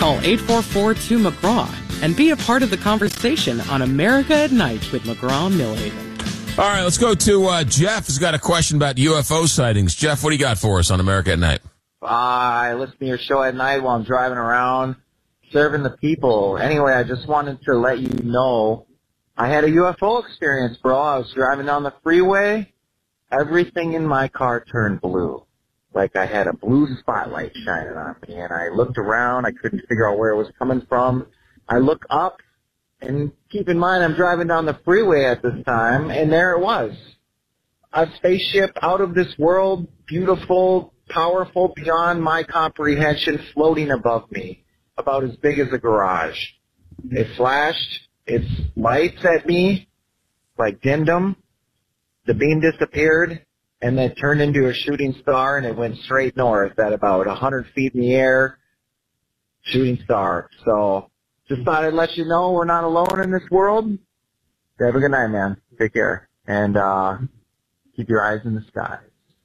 Call 844-2-McGraw and be a part of the conversation on America at Night with McGraw-Millhaven. All right, let's go to Jeff who's got a question about UFO sightings. Jeff, what do you got for us on America at Night? I listen to your show at night while I'm driving around, serving the people. Anyway, I just wanted to let you know I had a UFO experience, bro. I was driving down the freeway. Everything in my car turned blue. Like I had a blue spotlight shining on me, and I looked around. I couldn't figure out where it was coming from. I look up, and keep in mind I'm driving down the freeway at this time, and there it was. A spaceship out of this world, beautiful, powerful, beyond my comprehension, floating above me, about as big as a garage. It flashed its lights at me, like dimmed them. The beam disappeared, and then turned into a shooting star, and it went straight north at about 100 feet in the air. Shooting star. So just thought I'd let you know we're not alone in this world. Have a good night, man. Take care. And keep your eyes in the sky.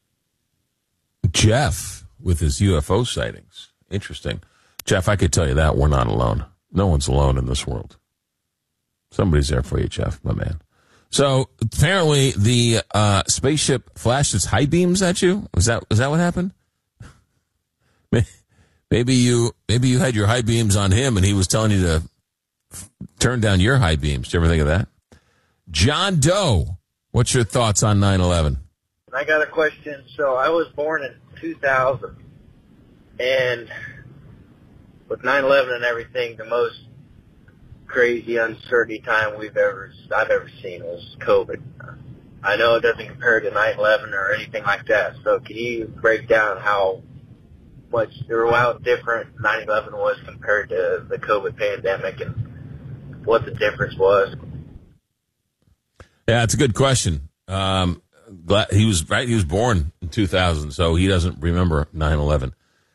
Jeff with his UFO sightings. Interesting. Jeff, I could tell you that we're not alone. No one's alone in this world. Somebody's there for you, Jeff, my man. So apparently the spaceship flashed its high beams at you. Was that what happened? Maybe you had your high beams on him, and he was telling you to turn down your high beams. Did you ever think of that? John Doe, what's your thoughts on 9/11? I got a question. So I was born in 2000, and with 9/11 and everything, the most crazy uncertainty time I've ever seen was COVID. I know it doesn't compare to 9/11 or anything like that. So can you break down how different 9/11 was compared to the COVID pandemic and what the difference was? Yeah, it's a good question. Glad he was right. He was born in 2000, so he doesn't remember 9/11.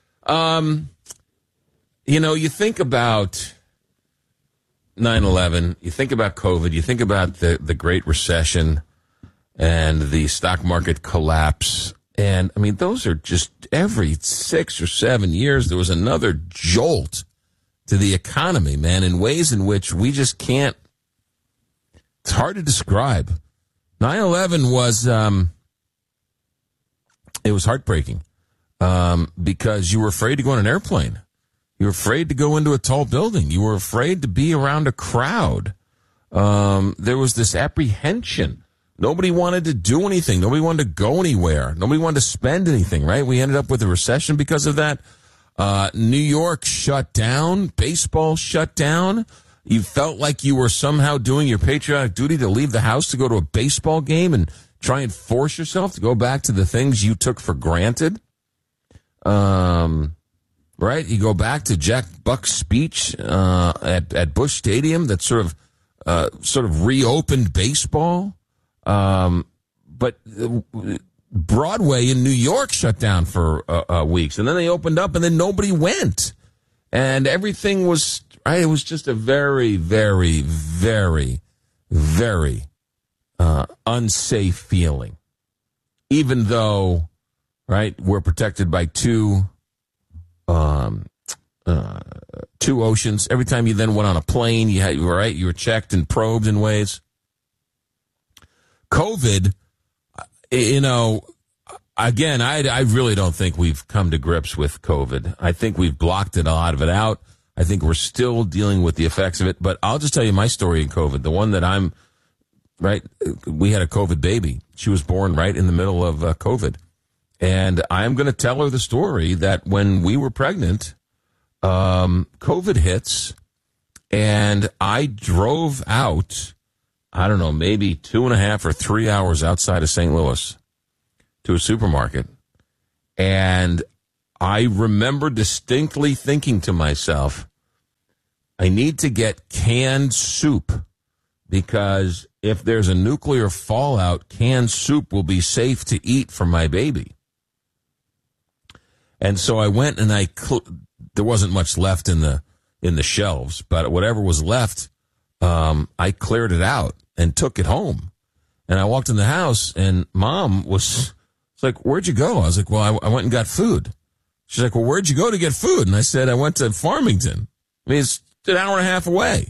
You think about 9/11, you think about COVID, you think about the Great Recession and the stock market collapse. And, I mean, those are just every 6 or 7 years, there was another jolt to the economy, man, in ways in which we just can't. It's hard to describe. 9/11 was, it was heartbreaking because you were afraid to go on an airplane. You were afraid to go into a tall building. You were afraid to be around a crowd. There was this apprehension. Nobody wanted to do anything. Nobody wanted to go anywhere. Nobody wanted to spend anything, right? We ended up with a recession because of that. New York shut down. Baseball shut down. You felt like you were somehow doing your patriotic duty to leave the house to go to a baseball game and try and force yourself to go back to the things you took for granted. Right? You go back to Jack Buck's speech at Busch Stadium that sort of reopened baseball. But Broadway in New York shut down for weeks, and then they opened up, and then nobody went, and everything was right. It was just a very, very, very, very unsafe feeling. Even though, right, we're protected by two oceans. Every time you then went on a plane, you were checked and probed in ways. COVID, again, I really don't think we've come to grips with COVID. I think we've blocked a lot of it out. I think we're still dealing with the effects of it. But I'll just tell you my story in COVID. The one that we had a COVID baby. She was born right in the middle of COVID. And I'm going to tell her the story that when we were pregnant, COVID hits, and I drove out, I don't know, maybe 2.5 or 3 hours outside of St. Louis to a supermarket. And I remember distinctly thinking to myself, I need to get canned soup because if there's a nuclear fallout, canned soup will be safe to eat for my baby. And so I went and there wasn't much left in the shelves, but whatever was left, I cleared it out and took it home. And I walked in the house, and Mom was like, "Where'd you go?" I was like, "Well, I went and got food." She's like, "Well, where'd you go to get food?" And I said, "I went to Farmington." I mean, it's an hour and a half away.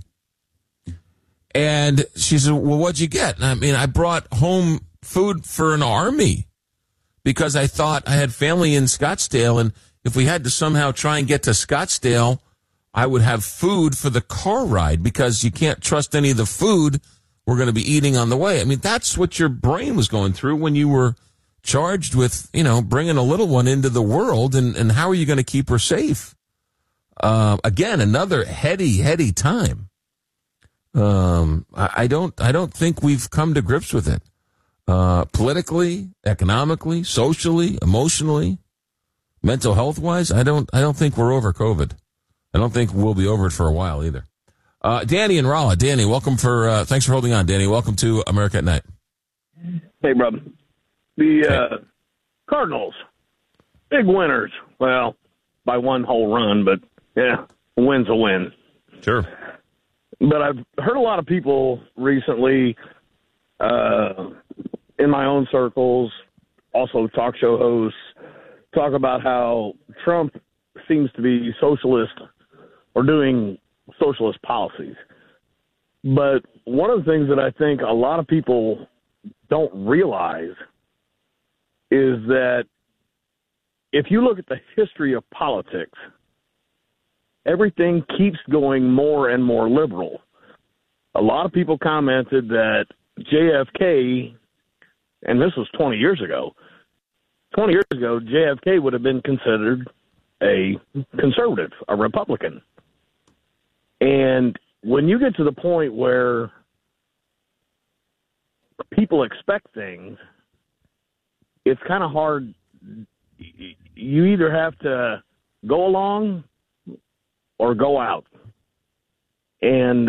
And she said, well, what'd you get? And I mean, I brought home food for an army because I thought I had family in Scottsdale, and if we had to somehow try and get to Scottsdale, I would have food for the car ride because you can't trust any of the food we're going to be eating on the way. I mean, that's what your brain was going through when you were charged with, bringing a little one into the world, and how are you going to keep her safe? Again, another heady time. I don't think we've come to grips with it. Politically, economically, socially, emotionally, mental health wise, I don't think we're over COVID. I don't think we'll be over it for a while either. Danny and Rolla. Danny, welcome thanks for holding on. Danny, welcome to America at Night. Hey, bro. The Cardinals, big winners. Well, by one whole run, but yeah, a win's a win. Sure. But I've heard a lot of people recently in my own circles, also talk show hosts, talk about how Trump seems to be socialist or doing socialist policies. But one of the things that I think a lot of people don't realize is that if you look at the history of politics, everything keeps going more and more liberal. A lot of people commented that JFK, and this was 20 years ago, JFK would have been considered a conservative, a Republican. And when you get to the point where people expect things, it's kind of hard. You either have to go along or go out. And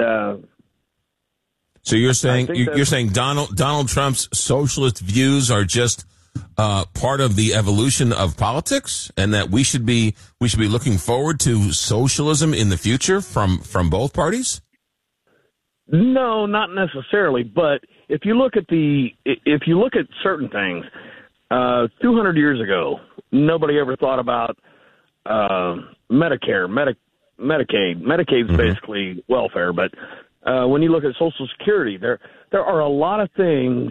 so you're saying Donald Trump's socialist views are just part of the evolution of politics, and that we should be looking forward to socialism in the future from both parties? No, not necessarily. But if you look at certain things, 200 years ago, nobody ever thought about Medicare, Medicaid. Medicaid's basically welfare, but when you look at Social Security, there are a lot of things,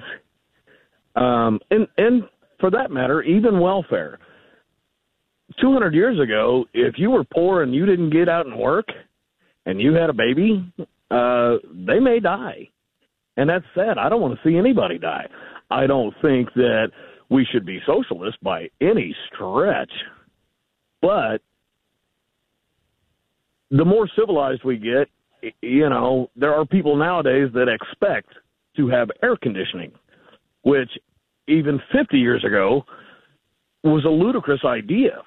and for that matter, even welfare. 200 years ago, if you were poor and you didn't get out and work, and you had a baby, they may die, and that's sad. I don't want to see anybody die. I don't think that we should be socialist by any stretch, but the more civilized we get, there are people nowadays that expect to have air conditioning, which even 50 years ago was a ludicrous idea.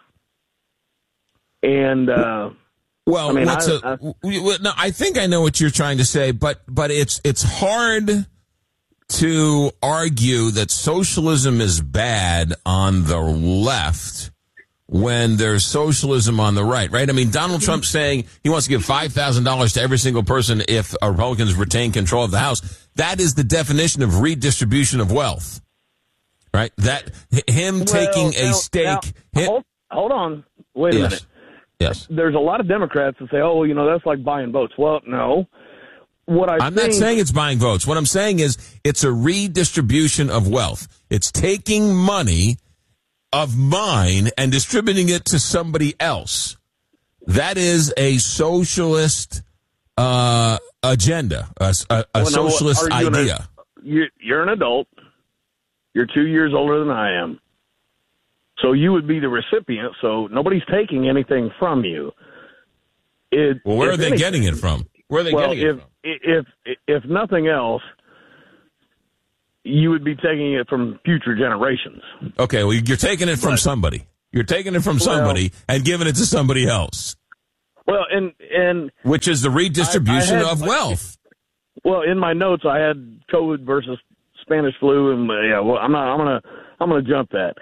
And well, I think I know what you're trying to say, but it's hard to argue that socialism is bad on the left when there's socialism on the right, right? I mean, Donald Trump saying he wants to give $5,000 to every single person if Republicans retain control of the House. That is the definition of redistribution of wealth, right? That him taking a stake. Hold on. Wait a minute. Yes. There's a lot of Democrats that say, that's like buying votes. Well, no. I'm not saying it's buying votes. What I'm saying is it's a redistribution of wealth. It's taking money of mine and distributing it to somebody else. That is a socialist agenda, a socialist idea. You're an adult. You're 2 years older than I am. So you would be the recipient, so nobody's taking anything from you. Well, where are they getting it from? Where are they getting it from? If nothing else, you would be taking it from future generations. Okay, well, you're taking it from somebody. You're taking it from somebody and giving it to somebody else. Well, and which is the redistribution of wealth. Well, in my notes, I had COVID versus Spanish flu, and I'm gonna jump that.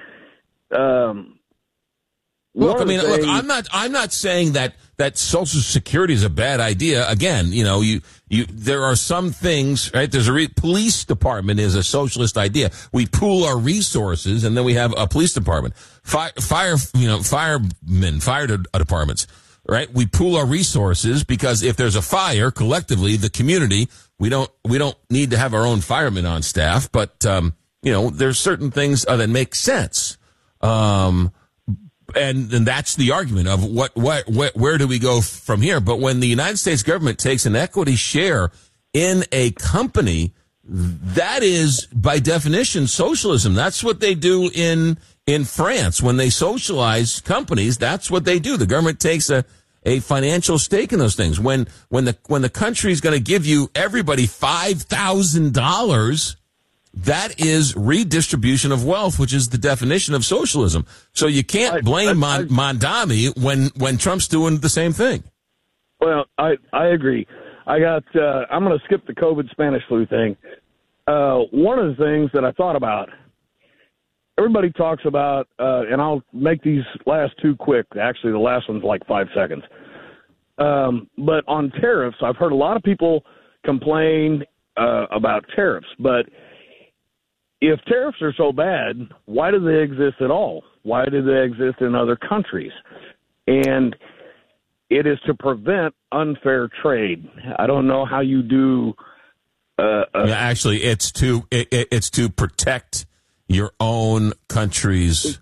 Look, I'm not saying that Social Security is a bad idea. Again, there are some things, right? There's police department is a socialist idea. We pool our resources, and then we have a police department. Fire departments. right? We pool our resources because if there's a fire, collectively, the community, we don't need to have our own firemen on staff, but, there's certain things that make sense. And that's the argument of where do we go from here? But when the United States government takes an equity share in a company, that is by definition socialism. That's what they do in France. When they socialize companies, that's what they do. The government takes a financial stake in those things. When the country is going to give you everybody $5,000, that is redistribution of wealth, which is the definition of socialism. So you can't blame Mondami when Trump's doing the same thing. Well, I agree. I'm going to skip the COVID Spanish flu thing. One of the things that I thought about, everybody talks about, and I'll make these last two quick. Actually, the last one's like 5 seconds. But on tariffs, I've heard a lot of people complain about tariffs. But if tariffs are so bad, why do they exist at all? Why do they exist in other countries? And it is to prevent unfair trade. I don't know how you do. Actually, it's to protect your own country's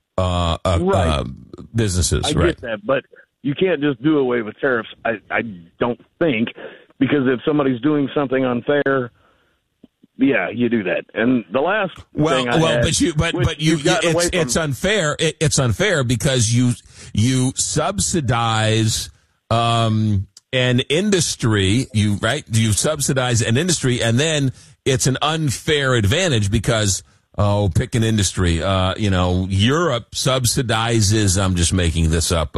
businesses. I right. Get that, but you can't just do away with tariffs. I don't think, because if somebody's doing something unfair, yeah, you do that. And the last thing it's unfair. It's unfair because you subsidize an industry. You subsidize an industry, and then it's an unfair advantage because pick an industry. Europe subsidizes. I'm just making this up.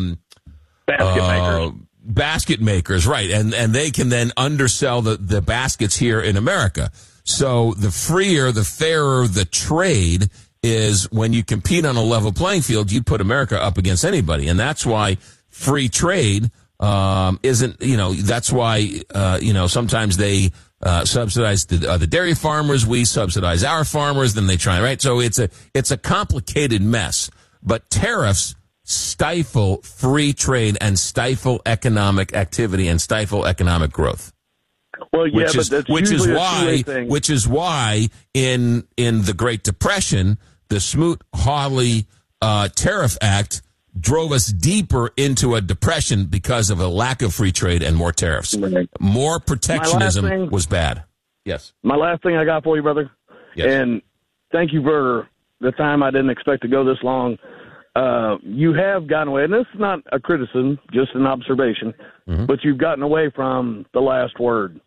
Basket makers, right? And they can then undersell the baskets here in America. So the freer, the fairer the trade is when you compete on a level playing field, you put America up against anybody. And that's why free trade isn't, that's why, sometimes they subsidize the dairy farmers. We subsidize our farmers. Then they try, right? So it's a complicated mess. But tariffs stifle free trade and stifle economic activity and stifle economic growth. Well, yeah, which is why in the Great Depression, the Smoot-Hawley Tariff Act drove us deeper into a depression because of a lack of free trade and more tariffs. Right. More protectionism was bad. Yes. My last thing I got for you, brother, yes. And thank you for the time. I didn't expect to go this long. You have gotten away, and this is not a criticism, just an observation, but you've gotten away from the last word.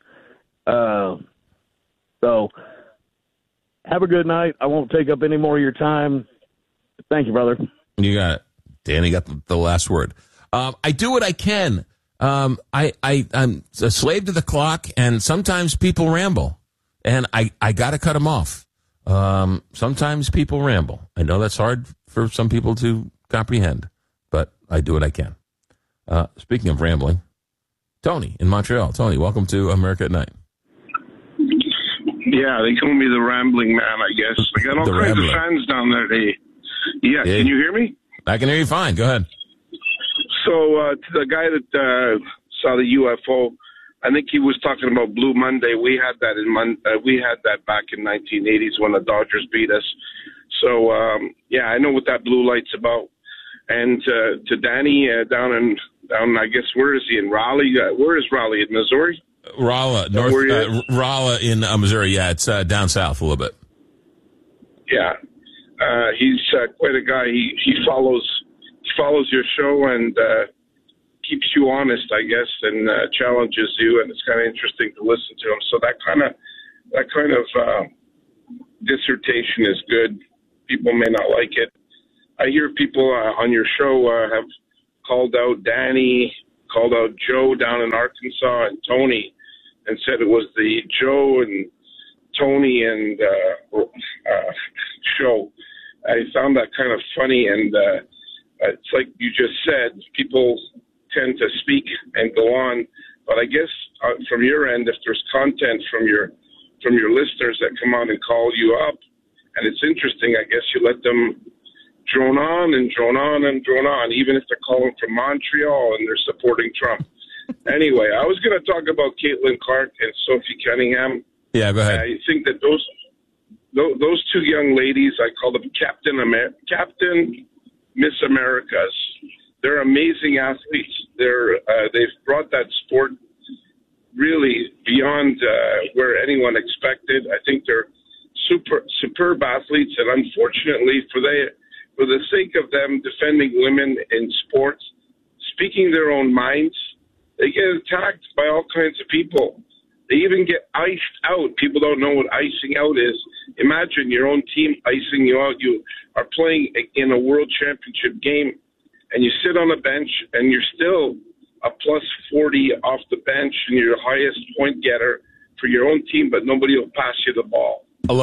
So have a good night. I won't take up any more of your time. Thank you, brother. You got it. Danny got the last word. I do what I can. I'm a slave to the clock, and sometimes people ramble, and I got to cut them off. Sometimes people ramble. I know that's hard for some people to comprehend, but I do what I can. Speaking of rambling, Tony in Montreal. Tony, welcome to America at Night. Yeah, they call me the Rambling Man, I guess. I got all kinds of fans down there. Yeah, can you hear me? I can hear you fine. Go ahead. So to the guy that saw the UFO, I think he was talking about Blue Monday. We had that back in 1980s when the Dodgers beat us. So I know what that blue light's about. And to Danny down I guess, where is he, in Raleigh? Where is Raleigh, in Missouri? Rolla, Rolla in Missouri. Yeah, it's down south a little bit. Yeah, he's quite a guy. He follows your show and keeps you honest, I guess, and challenges you, and it's kind of interesting to listen to him. So that kind of dissertation is good. People may not like it. I hear people on your show have called out Danny, called out Joe down in Arkansas, and Tony, and said it was the Joe and Tony and show. I found that kind of funny, and it's like you just said, people tend to speak and go on, but I guess from your end, if there's content from your listeners that come on and call you up, and it's interesting, I guess you let them drone on and drone on and drone on, even if they're calling from Montreal and they're supporting Trump. Anyway, I was going to talk about Caitlin Clark and Sophie Cunningham. Yeah, go ahead. I think that those two young ladies, I call them Captain Miss Americas. They're amazing athletes. They've brought that sport really beyond where anyone expected. I think they're superb athletes, and unfortunately, for the sake of them defending women in sports, speaking their own minds, they get attacked by all kinds of people. They even get iced out. People don't know what icing out is. Imagine your own team icing you out. You are playing in a world championship game, and you sit on a bench, and you're still a plus 40 off the bench, and you're the highest point getter for your own team, but nobody will pass you the ball.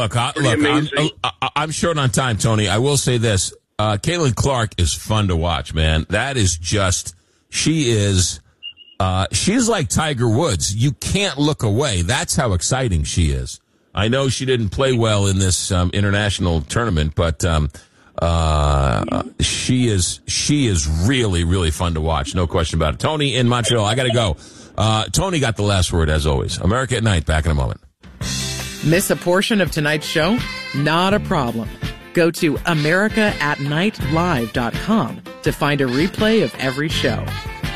I'm short on time, Tony. I will say this. Caitlin Clark is fun to watch, man. That is just, she's like Tiger Woods. You can't look away. That's how exciting she is. I know she didn't play well in this international tournament, but she is really, really fun to watch. No question about it. Tony in Montreal, I got to go. Tony got the last word, as always. America at Night, back in a moment. Miss a portion of tonight's show? Not a problem. Go to AmericaAtNightLive.com to find a replay of every show.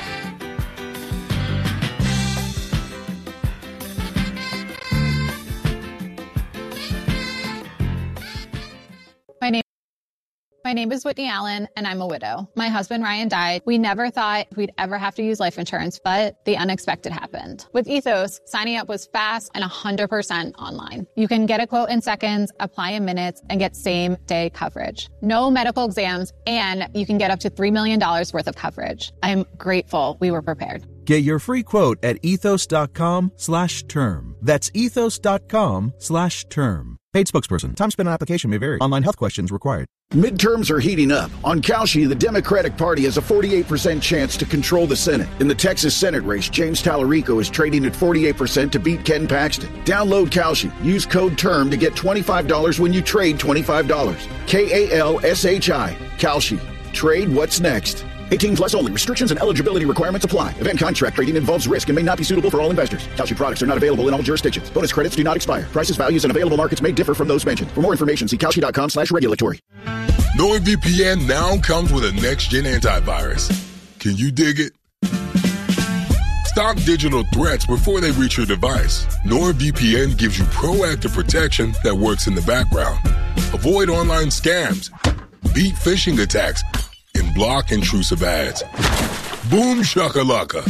My name is Whitney Allen, and I'm a widow. My husband, Ryan, died. We never thought we'd ever have to use life insurance, but the unexpected happened. With Ethos, signing up was fast and 100% online. You can get a quote in seconds, apply in minutes, and get same-day coverage. No medical exams, and you can get up to $3 million worth of coverage. I'm grateful we were prepared. Get your free quote at ethos.com/term. That's ethos.com/term. Paid spokesperson. Time spent on application may vary. Online health questions required. Midterms are heating up. On Kalshi, the Democratic Party has a 48% chance to control the Senate. In the Texas Senate race, James Tallarico is trading at 48% to beat Ken Paxton. Download Kalshi. Use code TERM to get $25 when you trade $25. KALSHI. Kalshi. Trade what's next. 18 plus only. Restrictions and eligibility requirements apply. Event contract trading involves risk and may not be suitable for all investors. Kalshi products are not available in all jurisdictions. Bonus credits do not expire. Prices, values, and available markets may differ from those mentioned. For more information, see Kalshi.com/regulatory. NordVPN now comes with a next-gen antivirus. Can you dig it? Stop digital threats before they reach your device. NordVPN gives you proactive protection that works in the background. Avoid online scams, beat phishing attacks, and block intrusive ads. Boom shakalaka.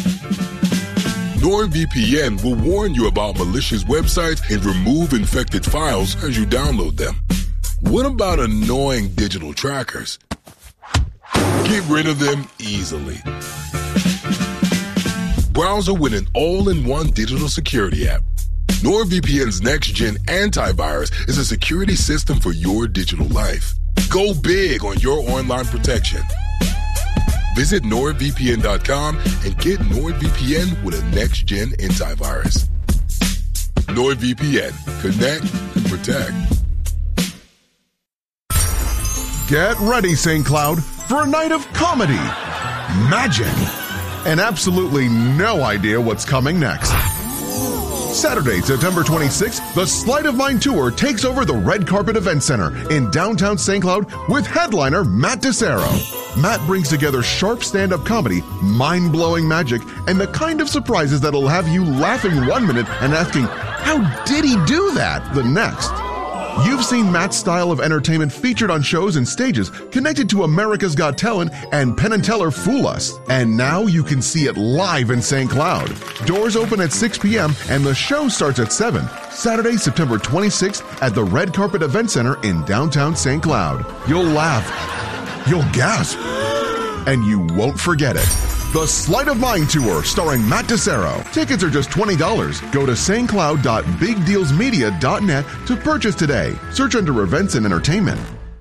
NordVPN will warn you about malicious websites and remove infected files as you download them. What about annoying digital trackers? Get rid of them easily. Browser with an all-in-one digital security app. NordVPN's next-gen antivirus is a security system for your digital life. Go big on your online protection. Visit NordVPN.com and get NordVPN with a next-gen antivirus. NordVPN. Connect and protect. Get ready, St. Cloud, for a night of comedy, magic, and absolutely no idea what's coming next. Saturday, September 26th, the Sleight of Mind Tour takes over the Red Carpet Event Center in downtown St. Cloud with headliner Matt DeSero. Matt brings together sharp stand-up comedy, mind-blowing magic, and the kind of surprises that'll have you laughing 1 minute and asking, how did he do that, the next? You've seen Matt's style of entertainment featured on shows and stages connected to America's Got Talent and Penn and Teller Fool Us. And now you can see it live in St. Cloud. Doors open at 6 p.m. and the show starts at 7. Saturday, September 26th at the Red Carpet Event Center in downtown St. Cloud. You'll laugh, you'll gasp, and you won't forget it. The Sleight of Mind Tour starring Matt DeSero. Tickets are just $20. Go to stcloud.bigdealsmedia.net to purchase today. Search under events and entertainment.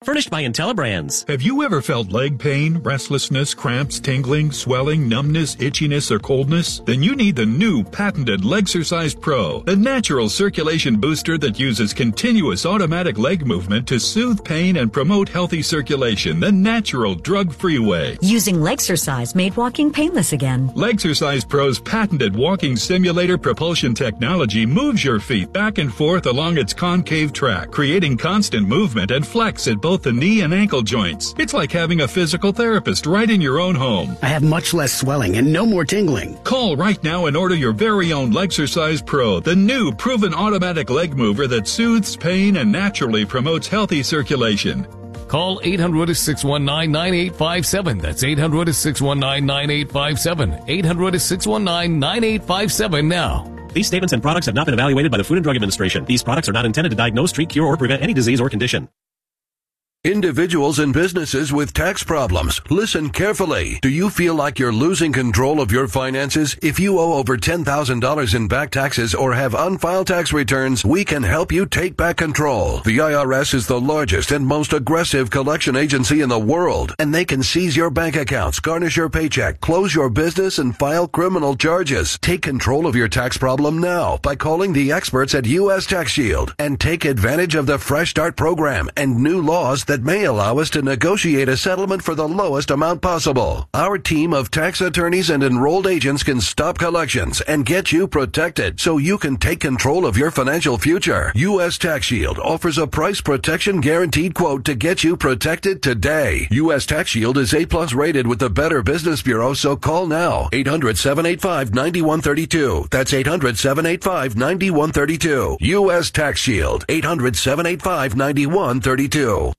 Furnished by IntelliBrands. Have you ever felt leg pain, restlessness, cramps, tingling, swelling, numbness, itchiness, or coldness? Then you need the new patented Legsercise Pro, the natural circulation booster that uses continuous automatic leg movement to soothe pain and promote healthy circulation the natural, drug-free way. Using Legsercise made walking painless again. Legsercise Pro's patented walking simulator propulsion technology moves your feet back and forth along its concave track, creating constant movement and flex at both the knee and ankle joints. It's like having a physical therapist right in your own home. I have much less swelling and no more tingling. Call right now and order your very own Legsercise Pro, the new proven automatic leg mover that soothes pain and naturally promotes healthy circulation. Call 800-619-9857. That's 800-619-9857. 800-619-9857 now. These statements and products have not been evaluated by the Food and Drug Administration. These products are not intended to diagnose, treat, cure, or prevent any disease or condition. Individuals and businesses with tax problems, listen carefully. Do you feel like you're losing control of your finances? If you owe over $10,000 in back taxes or have unfiled tax returns, we can help you take back control. The IRS is the largest and most aggressive collection agency in the world, and they can seize your bank accounts, garnish your paycheck, close your business, and file criminal charges. Take control of your tax problem now by calling the experts at U.S. Tax Shield and take advantage of the Fresh Start program and new laws that may allow us to negotiate a settlement for the lowest amount possible. Our team of tax attorneys and enrolled agents can stop collections and get you protected so you can take control of your financial future. U.S. Tax Shield offers a price protection guaranteed quote to get you protected today. U.S. Tax Shield is A+ rated with the Better Business Bureau, so call now. 800-785-9132. That's 800-785-9132. U.S. Tax Shield. 800-785-9132.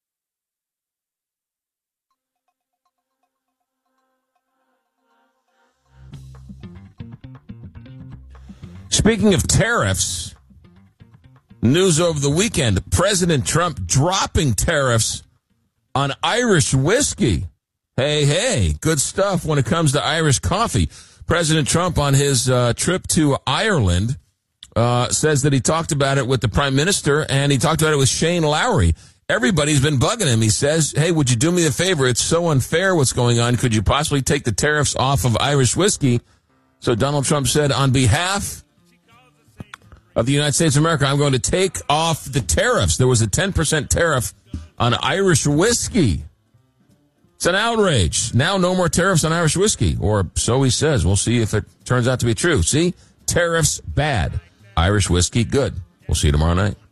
Speaking of tariffs, news over the weekend, President Trump dropping tariffs on Irish whiskey. Hey, good stuff when it comes to Irish coffee. President Trump on his trip to Ireland says that he talked about it with the Prime Minister and he talked about it with Shane Lowry. Everybody's been bugging him. He says, hey, would you do me a favor? It's so unfair what's going on. Could you possibly take the tariffs off of Irish whiskey? So Donald Trump said, on behalf of the United States of America, I'm going to take off the tariffs. There was a 10% tariff on Irish whiskey. It's an outrage. Now no more tariffs on Irish whiskey, or so he says. We'll see if it turns out to be true. See? Tariffs, bad. Irish whiskey, good. We'll see you tomorrow night.